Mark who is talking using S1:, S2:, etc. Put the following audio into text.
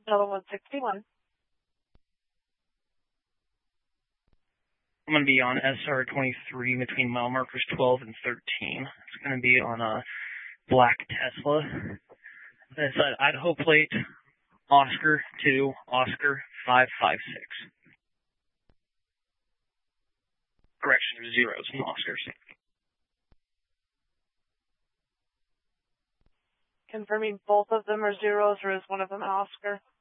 S1: Delta 161.
S2: I'm going to be on SR23 between mile markers 12 and 13. It's going to be on a black Tesla. That's an Idaho plate, Oscar 2, Oscar 556. Correction, there's zeros in Oscars.
S1: Confirming both of them are zeros, or is one of them an Oscar?